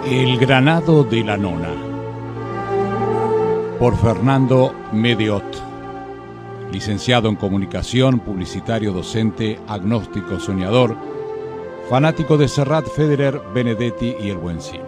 El Granado de la Nona, por Fernando Medeot, licenciado en Comunicación, publicitario, docente, agnóstico, soñador, fanático de Serrat, Federer, Benedetti y el buen cine.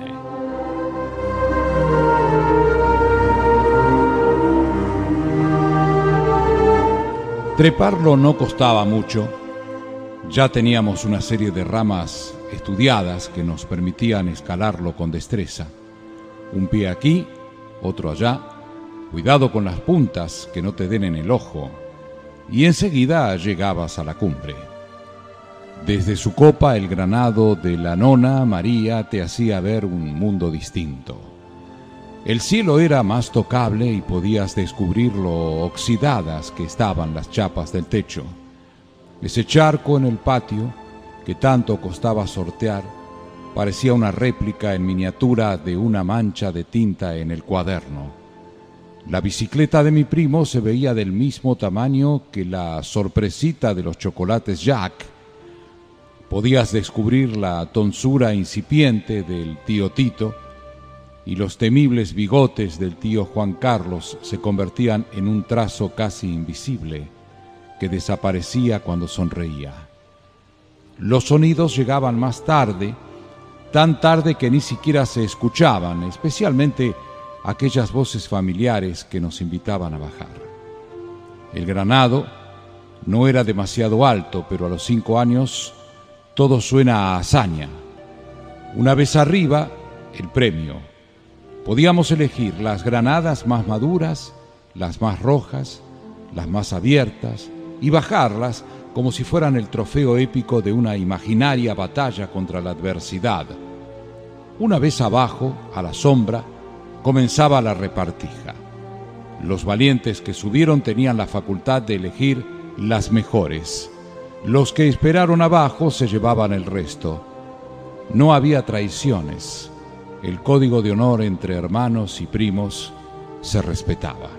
Treparlo no costaba mucho, ya teníamos una serie de ramas estudiadas que nos permitían escalarlo con destreza. Un pie aquí, otro allá, cuidado con las puntas que no te den en el ojo, y enseguida llegabas a la cumbre. Desde su copa el Granado de la Nona María te hacía ver un mundo distinto. El cielo era más tocable y podías descubrir lo oxidadas que estaban las chapas del techo. Ese charco en el patio, que tanto costaba sortear, parecía una réplica en miniatura de una mancha de tinta en el cuaderno. La bicicleta de mi primo se veía del mismo tamaño que la sorpresita de los chocolates Jack. Podías descubrir la tonsura incipiente del tío Tito, y los temibles bigotes del tío Juan Carlos se convertían en un trazo casi invisible que desaparecía cuando sonreía. Los sonidos llegaban más tarde, tan tarde que ni siquiera se escuchaban, especialmente aquellas voces familiares que nos invitaban a bajar. El Granado no era demasiado alto, pero a los 5 años todo suena a hazaña. Una vez arriba, el premio. Podíamos elegir las granadas más maduras, las más rojas, las más abiertas, y bajarlas como si fueran el trofeo épico de una imaginaria batalla contra la adversidad. Una vez abajo, a la sombra, comenzaba la repartija. Los valientes que subieron tenían la facultad de elegir las mejores. Los que esperaron abajo se llevaban el resto. No había traiciones. El código de honor entre hermanos y primos se respetaba.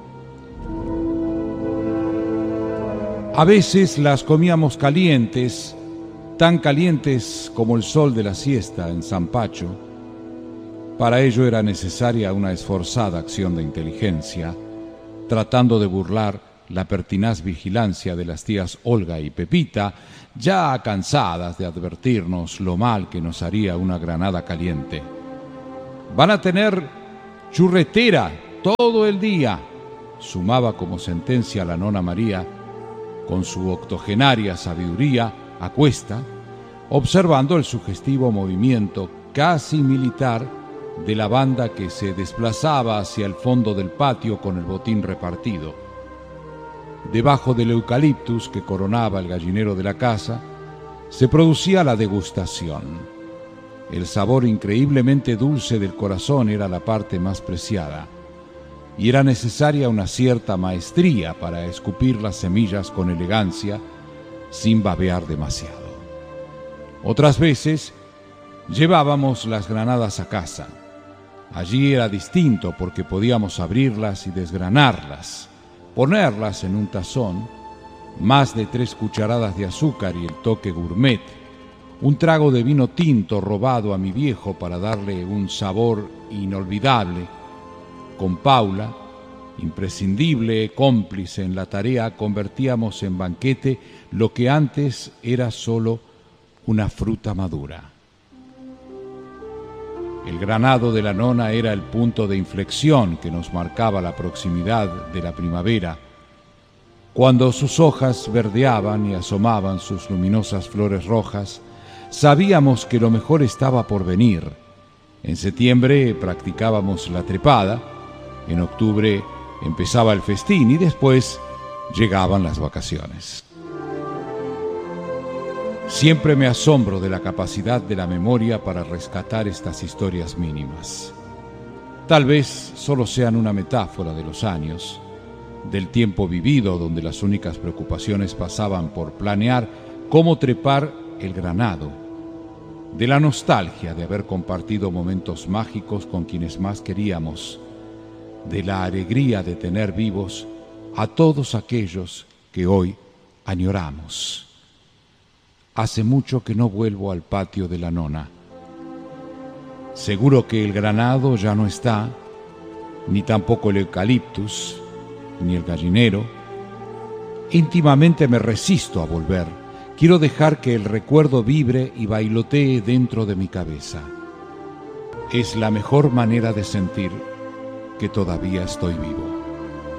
A veces las comíamos calientes, tan calientes como el sol de la siesta en San Pacho. Para ello era necesaria una esforzada acción de inteligencia, tratando de burlar la pertinaz vigilancia de las tías Olga y Pepita, ya cansadas de advertirnos lo mal que nos haría una granada caliente. «Van a tener churretera todo el día», sumaba como sentencia la nona María, con su octogenaria sabiduría a cuesta, observando el sugestivo movimiento casi militar de la banda que se desplazaba hacia el fondo del patio con el botín repartido. Debajo del eucaliptus que coronaba el gallinero de la casa, se producía la degustación. El sabor increíblemente dulce del corazón era la parte más preciada, y era necesaria una cierta maestría para escupir las semillas con elegancia, sin babear demasiado. Otras veces llevábamos las granadas a casa. Allí era distinto porque podíamos abrirlas y desgranarlas, ponerlas en un tazón, más de 3 cucharadas de azúcar y el toque gourmet, un trago de vino tinto robado a mi viejo para darle un sabor inolvidable. Con Paula, imprescindible cómplice en la tarea, convertíamos en banquete lo que antes era solo una fruta madura. El Granado de la Nona era el punto de inflexión que nos marcaba la proximidad de la primavera, cuando sus hojas verdeaban y asomaban sus luminosas flores rojas. Sabíamos que lo mejor estaba por venir. En septiembre practicábamos la trepada, en octubre empezaba el festín y después llegaban las vacaciones. Siempre me asombro de la capacidad de la memoria para rescatar estas historias mínimas. Tal vez solo sean una metáfora de los años, del tiempo vivido donde las únicas preocupaciones pasaban por planear cómo trepar el Granado, de la nostalgia de haber compartido momentos mágicos con quienes más queríamos, de la alegría de tener vivos a todos aquellos que hoy añoramos. Hace mucho que no vuelvo al patio de la Nona. Seguro que el granado ya no está, ni tampoco el eucaliptus, ni el gallinero. Íntimamente me resisto a volver. Quiero dejar que el recuerdo vibre y bailotee dentro de mi cabeza. Es la mejor manera de sentir que todavía estoy vivo.